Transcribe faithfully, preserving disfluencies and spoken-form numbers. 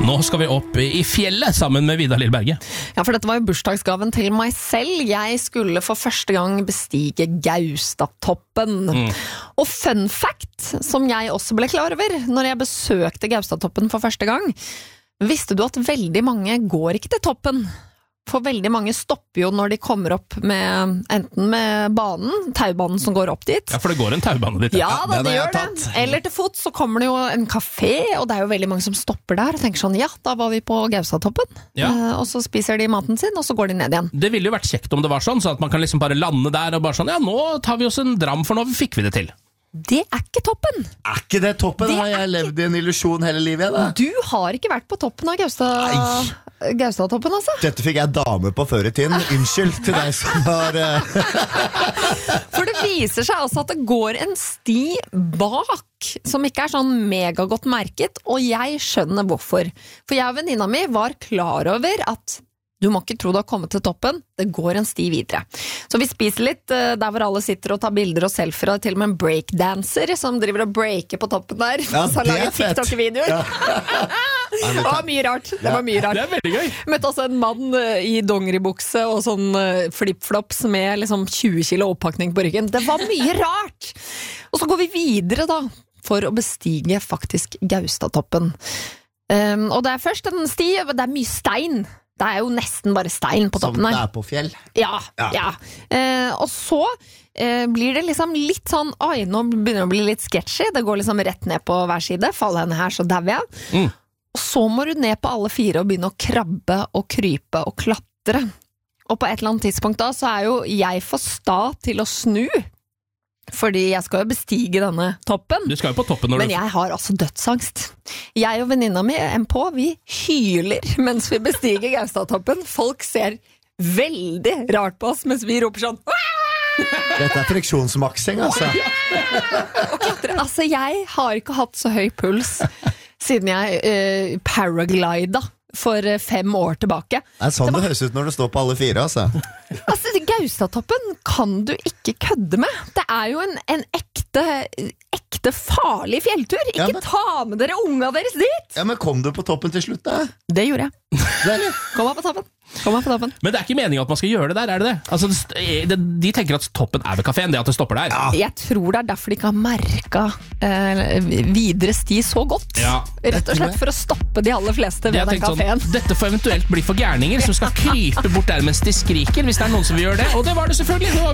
Nå skal vi opp i fjellet sammen med Vidar Lillberget. Ja, for dette var jo bursdagsgaven til meg selv. Jeg skulle for første gang bestige Gaustatoppen. Mm. Og fun fact, som jeg også ble klar over når jeg besøkte Gaustatoppen for første gang, visste du at veldig mange går ikke til toppen? For veldig mange stopper jo når de kommer opp med, enten med banen, taubanen som går opp dit. Ja, for det går en taubane dit. Ja, da, det gjør det. Eller til fot så kommer det jo en kafé, og det er jo veldig mange som stopper der og tenker sånn, ja, da var vi på Gaustatoppen. Ja. Eh, og så spiser de maten sin, og så går de ned igjen. Det ville jo vært kjekt om det var sånn, så at man kan liksom bare lande der og bare sånn, ja, nå tar vi oss en dram, for nå fikk vi det til. Det er ikke toppen. Er ikke det toppen? Det har jeg levd i en illusjon hele livet, da. Du har ikke vært på toppen av Gaustad... Gaustatoppen, altså. Dette fikk jeg dame på før i tiden. Unnskyld til deg som har... For det viser seg altså at det går en sti bak, som ikke er sånn megagodt merket, og jeg skjønner hvorfor. For jeg og venninna mi var klar over at du må ikke tro du har kommet til toppen, det går en sti videre. Så vi spiser litt der hvor alle sitter og tar bilder og selfier, og til og med en breakdancer som driver og breaker på toppen der, ja, så lager TikTok-videoer. Ja. Det var mye rart. Det var mye rart. Det er veldig gøy. Møtte også en mann i dongeribukse og sånn flip-flops med liksom tjue kilo oppakning på ryggen. Det var mye rart! Og så går vi videre da, for å bestige faktisk Gaustatoppen. Um, og det er først en sti, det er mye stein. Det er jo nesten bare stein på toppen her. Som det er på fjell. Ja, ja. ja. Eh, og så eh, blir det liksom litt sånn, oi, nå begynner det å bli litt sketchy. Det går liksom rett ned på hver side. Faller henne her, så dauer jeg. Mm. Og så må du ned på alle fire og begynne å krabbe og krype og klatre. Og på et eller annet tidspunkt da, så er jo jeg for sta til å snu. Fordi jeg skal jo bestige denne toppen. Du skal jo på toppen når Men du... jeg har altså dødsangst. Jeg og venninna mi, M P, vi hyler mens vi bestiger Gaustatoppen. Folk ser veldig rart på oss mens vi roper sånn. Dette er friksjonsmaksing, altså. Og klatre. Altså, jeg har ikke hatt så høy puls siden jeg uh, paraglida for fem år tilbake. Det er sånn det, det var... høres ut når du står på alle fire, altså. Altså, Gaustatoppen kan du ikke kødde med. Det er jo en, en ekte, ekte farlig fjelltur. Ikke ja, men... ta med dere unga deres dit! Ja, men kom du på toppen til slutt, da? Det gjorde jeg. Kom meg på toppen. Kom meg på toppen. Men det er ikke meningen at man skal gjøre det der, er det det? Altså, det, de tenker at toppen er ved kaféen, det at det stopper der. Ja. Jeg tror det er derfor de ikke har merket eh, videre sti så godt. Ja. Rett og slett for å stoppe de aller fleste ved den kaféen. Sånn, dette får eventuelt bli for gærninger som skal krype bort der mens de skriker, hvis det er noen som vil gjøre det. Og det var det selvfølgelig.